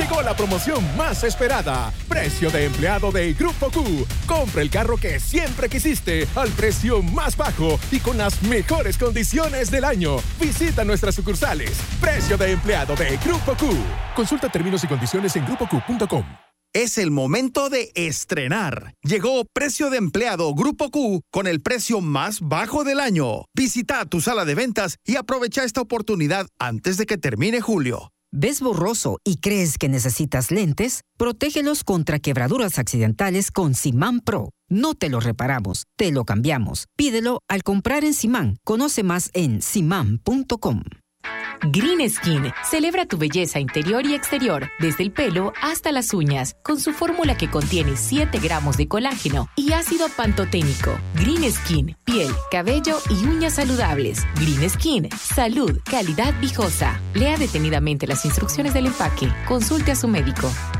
Llegó la promoción más esperada. Precio de empleado de Grupo Q. Compra el carro que siempre quisiste al precio más bajo y con las mejores condiciones del año. Visita nuestras sucursales. Precio de empleado de Grupo Q. Consulta términos y condiciones en grupoq.com. Es el momento de estrenar. Llegó Precio de Empleado Grupo Q con el precio más bajo del año. Visita tu sala de ventas y aprovecha esta oportunidad antes de que termine julio. ¿Ves borroso y crees que necesitas lentes? Protégelos contra quebraduras accidentales con Simán Pro. No te lo reparamos, te lo cambiamos. Pídelo al comprar en Simán. Conoce más en simán.com. Green Skin celebra tu belleza interior y exterior, desde el pelo hasta las uñas, con su fórmula que contiene 7 gramos de colágeno y ácido pantoténico. Green Skin, piel, cabello y uñas saludables. Green Skin, salud, calidad viejosa. Lea detenidamente las instrucciones del empaque. Consulte a su médico.